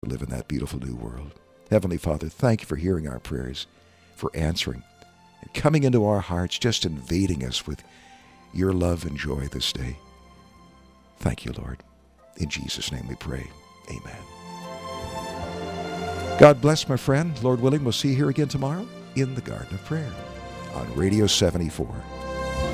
live in that beautiful new world. Heavenly Father, thank you for hearing our prayers, for answering, and coming into our hearts, just invading us with your love and joy this day. Thank you, Lord. In Jesus' name we pray. Amen. God bless, my friend. Lord willing, we'll see you here again tomorrow in the Garden of Prayer on Radio 74.